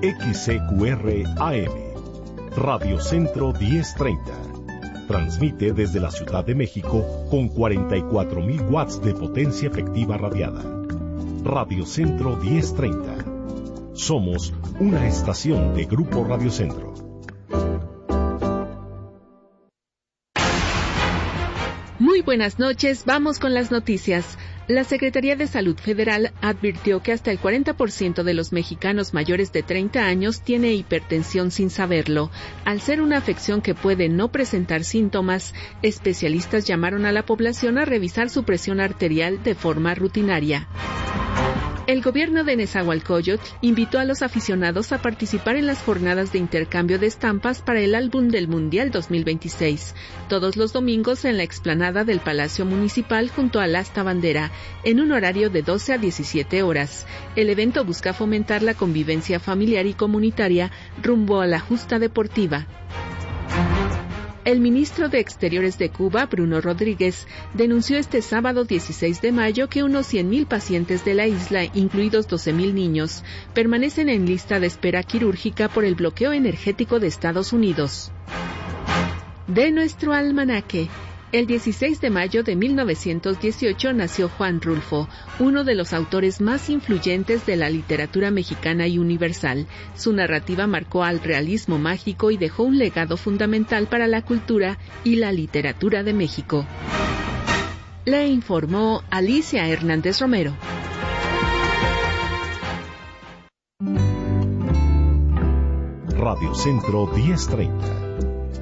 XCQR AM, Radio Centro 1030. Transmite desde la Ciudad de México con 44,000 watts de potencia efectiva radiada. Radio Centro 1030. Somos una estación de Grupo Radio Centro. Muy buenas noches, vamos con las noticias. La Secretaría de Salud Federal advirtió que hasta el 40% de los mexicanos mayores de 30 años tiene hipertensión sin saberlo. Al ser una afección que puede no presentar síntomas, especialistas llamaron a la población a revisar su presión arterial de forma rutinaria. El gobierno de Nezahualcóyotl invitó a los aficionados a participar en las jornadas de intercambio de estampas para el álbum del Mundial 2026, todos los domingos en la explanada del Palacio Municipal junto al asta bandera, en un horario de 12 a 17 horas. El evento busca fomentar la convivencia familiar y comunitaria rumbo a la justa deportiva. El ministro de Exteriores de Cuba, Bruno Rodríguez, denunció este sábado 16 de mayo que unos 100,000 pacientes de la isla, incluidos 12,000 niños, permanecen en lista de espera quirúrgica por el bloqueo energético de Estados Unidos. De nuestro almanaque. El 16 de mayo de 1918 nació Juan Rulfo, uno de los autores más influyentes de la literatura mexicana y universal. Su narrativa marcó al realismo mágico y dejó un legado fundamental para la cultura y la literatura de México. Le informó Alicia Hernández Romero. Radio Centro 1030.